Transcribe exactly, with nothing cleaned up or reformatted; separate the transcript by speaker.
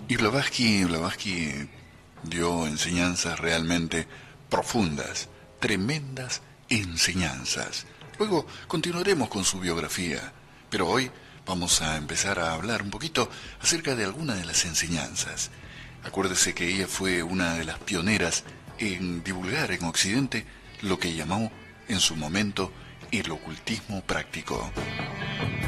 Speaker 1: Y Blavatsky, Blavatsky dio enseñanzas realmente profundas, tremendas enseñanzas. Luego continuaremos con su biografía, pero hoy vamos a empezar a hablar un poquito acerca de algunas de las enseñanzas. Acuérdese que ella fue una de las pioneras en divulgar en Occidente lo que llamó en su momento el ocultismo práctico.